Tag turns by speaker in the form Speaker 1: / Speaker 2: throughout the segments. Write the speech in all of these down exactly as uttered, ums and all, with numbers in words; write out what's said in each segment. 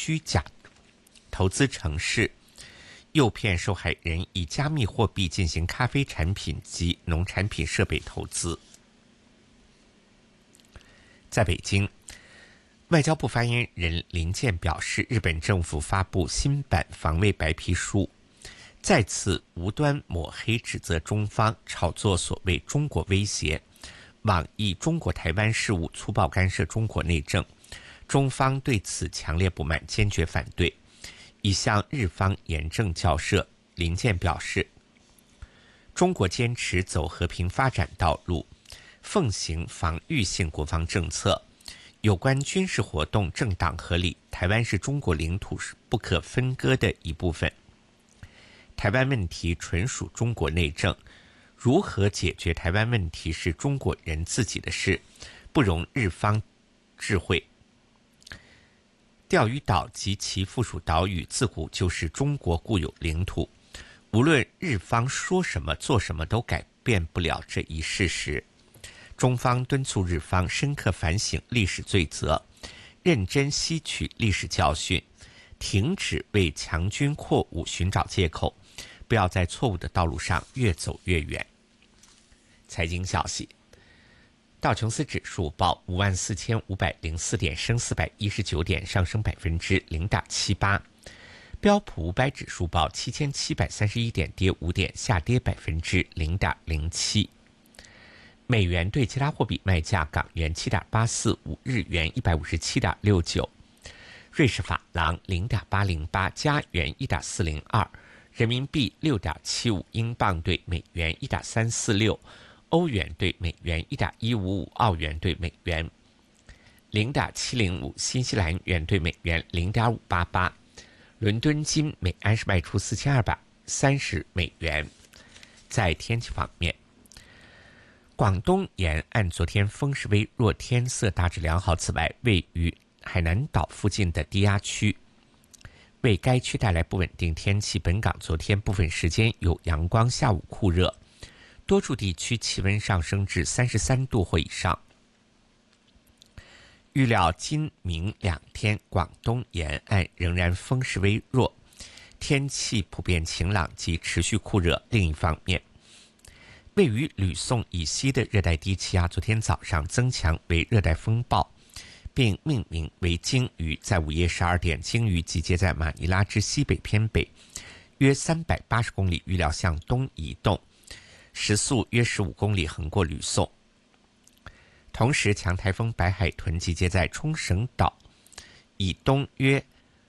Speaker 1: 虚假投资程式，诱骗受害人以加密货币进行咖啡产品及农产品设备投资。在北京，外交部发言人林健表示，日本政府发布新版防卫白皮书，再次无端抹黑指责中方炒作所谓中国威胁，妄以中国台湾事务粗暴干涉中国内政，中方对此强烈不满，坚决反对，已向日方严正交涉。林健表示，中国坚持走和平发展道路，奉行防御性国防政策，有关军事活动正当合理，台湾是中国领土不可分割的一部分。台湾问题纯属中国内政，如何解决台湾问题是中国人自己的事，不容日方智慧。钓鱼岛及其附属岛屿自古就是中国固有领土，无论日方说什么做什么都改变不了这一事实。中方敦促日方深刻反省历史罪责，认真吸取历史教训，停止为强军扩武寻找借口，不要在错误的道路上越走越远。财经消息，道琼斯指数报五万四千五百零四点，升四百一十九点，上升百分之零点七八。标普五百指数报七千七百三十一点，跌五点，下跌百分之零点零七。美元对其他货币卖价：港元七点八四五，日元一百五十七点六九，瑞士法郎零点八零八，加元一点四零二，人民币六点七五，英镑对美元一点三四六，欧元对美元一点一五五，澳元对美元零点七零五，新西兰元对美元零点五八八。伦敦金每安士卖出四千二百三十美元。在天气方面，广东沿岸昨天风势微弱，天色大致良好。此外，位于海南岛附近的低压区为该区带来不稳定天气。本港昨天部分时间有阳光，下午酷热，多处地区气温上升至三十三度或以上。预料今明两天广东沿岸仍然风势微弱，天气普遍晴朗及持续酷热。另一方面，位于吕宋以西的热带低气压昨天早上增强为热带风暴，并命名为鲸鱼。在午夜十二点，鲸鱼集结在马尼拉之西北偏北约三百八十公里，预料向东移动，时速约十五公里，横过吕宋。同时，强台风白海豚集结在冲绳岛以东约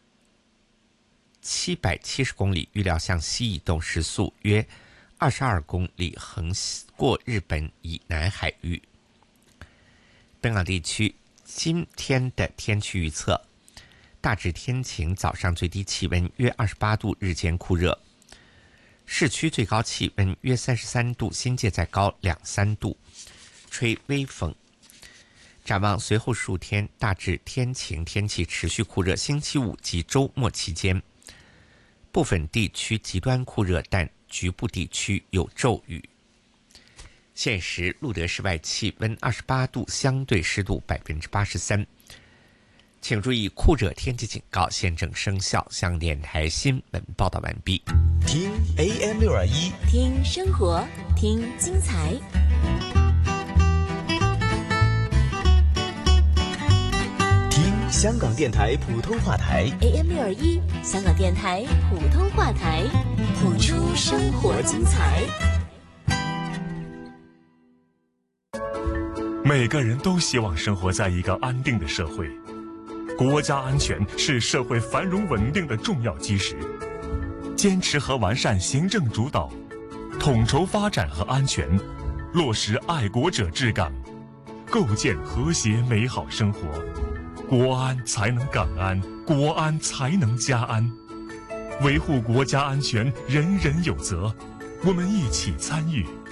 Speaker 1: 七百七十公里，预料向西移动，时速约二十二公里，横过日本以南海域。本港地区今天的天气预测：大致天晴，早上最低气温约二十八度，日间酷热，市区最高气温约三十三度，新界再高两三度，吹微风。展望随后数天，大致天晴，天气持续酷热。星期五及周末期间，部分地区极端酷热，但局部地区有骤雨。现时录得室外气温二十八度，相对湿度百分之八十三。请注意，酷热天气警告现正生效。香港电台新闻报道完毕。
Speaker 2: 听 A M 六二一，
Speaker 3: 听生活，听精彩。
Speaker 2: 香港电台普通话台
Speaker 3: A M 六二一，香港电台普通话台，谱出生活精彩。
Speaker 4: 每个人都希望生活在一个安定的社会，国家安全是社会繁荣稳定的重要基石。坚持和完善行政主导，统筹发展和安全，落实爱国者治港，构建和谐美好生活。国安才能港安，国安才能家安。维护国家安全，人人有责。我们一起参与，